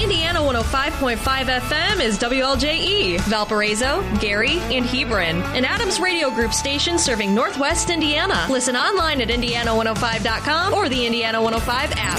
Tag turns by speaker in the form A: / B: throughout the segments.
A: Indiana 105.5 FM is WLJE, Valparaiso, Gary, and Hebron, an Adams Radio Group station serving Northwest Indiana. Listen online at Indiana105.com or the Indiana 105 app.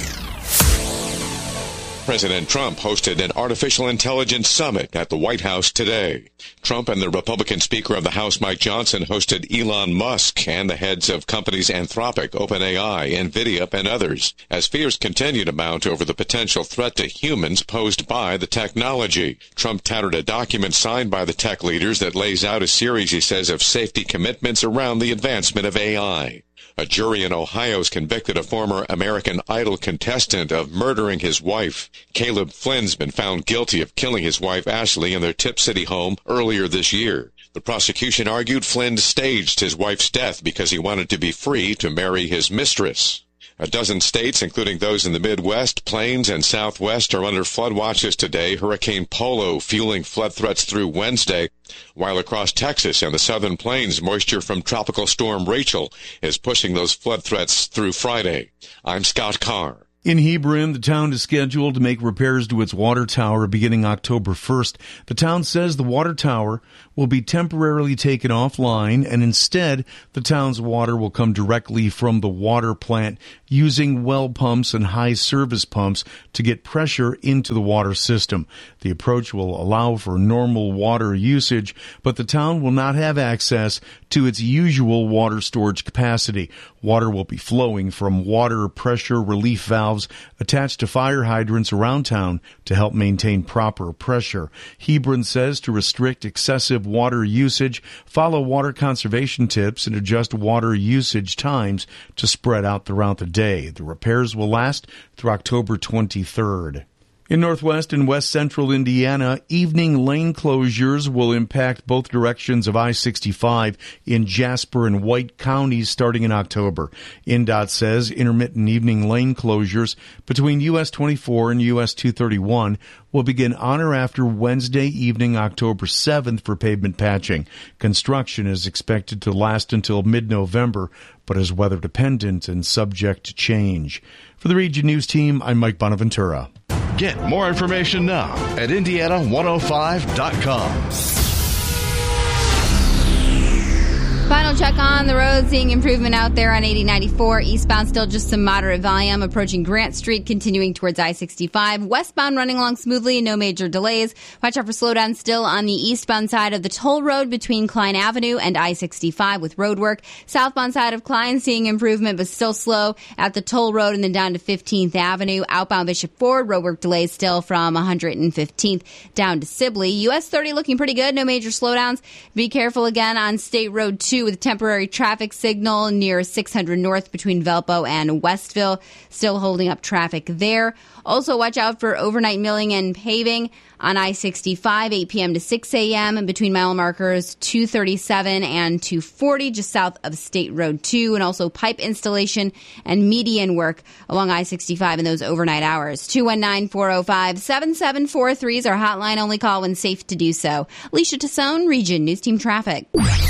B: President Trump hosted an artificial intelligence summit at the White House today. Trump and the Republican Speaker of the House, Mike Johnson, hosted Elon Musk and the heads of companies Anthropic, OpenAI, NVIDIA, and others, as fears continue to mount over the potential threat to humans posed by the technology. Trump touted a document signed by the tech leaders that lays out a series, he says, of safety commitments around the advancement of AI. A jury in Ohio has convicted a former American Idol contestant of murdering his wife. Caleb Flynn's been found guilty of killing his wife Ashley in their Tip City home earlier this year. The prosecution argued Flynn staged his wife's death because he wanted to be free to marry his mistress. A dozen states, including those in the Midwest, Plains, and Southwest, are under flood watches today. Hurricane Polo fueling flood threats through Wednesday, while across Texas and the southern plains, moisture from Tropical Storm Rachel is pushing those flood threats through Friday. I'm Scott Carr.
C: In Hebron, the town is scheduled to make repairs to its water tower beginning October 1st. The town says the water tower will be temporarily taken offline, and instead, the town's water will come directly from the water plant using well pumps and high service pumps to get pressure into the water system. The approach will allow for normal water usage, but the town will not have access to its usual water storage capacity. Water will be flowing from water pressure relief valves attached to fire hydrants around town to help maintain proper pressure. Hebron says to restrict excessive water usage, follow water conservation tips, and adjust water usage times to spread out throughout the day. The repairs will last through October 23rd. In northwest and west central Indiana, evening lane closures will impact both directions of I-65 in Jasper and White counties starting in October. INDOT says intermittent evening lane closures between US 24 and US 231 will begin on or after Wednesday evening, October 7th for pavement patching. Construction is expected to last until mid-November, but is weather dependent and subject to change. For the Region News Team, I'm Mike Bonaventura.
D: Get more information now at Indiana105.com.
E: Final check on the road, seeing improvement out there on 8094. Eastbound still just some moderate volume approaching Grant Street, continuing towards I-65. Westbound running along smoothly, no major delays. Watch out for slowdown still on the eastbound side of the toll road between Klein Avenue and I-65 with road work. Southbound side of Klein seeing improvement but still slow at the toll road and then down to 15th Avenue. Outbound Bishop Ford, road work delays still from 115th down to Sibley. US 30 looking pretty good, no major slowdowns. Be careful again on State Road 2 with a temporary traffic signal near 600 North between Valpo and Westville. Still holding up traffic there. Also, watch out for overnight milling and paving on I-65, 8 p.m. to 6 a.m. and between mile markers 237 and 240, just south of State Road 2, and also pipe installation and median work along I-65 in those overnight hours. 219-405-7743 is our hotline. Only call when safe to do so. Alicia Tassone, Region News Team Traffic.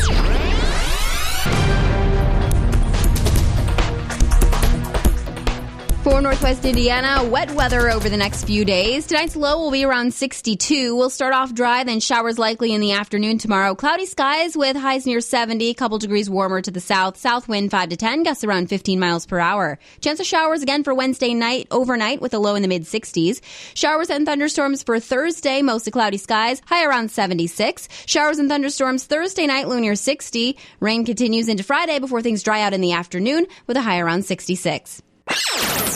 E: For Northwest Indiana, wet weather over the next few days. Tonight's low will be around 62. We'll start off dry, then showers likely in the afternoon tomorrow. Cloudy skies with highs near 70, a couple degrees warmer to the south. South wind 5 to 10, gusts around 15 miles per hour. Chance of showers again for Wednesday night, overnight with a low in the mid-60s. Showers and thunderstorms for Thursday, mostly cloudy skies, high around 76. Showers and thunderstorms Thursday night, low near 60. Rain continues into Friday before things dry out in the afternoon with a high around 66.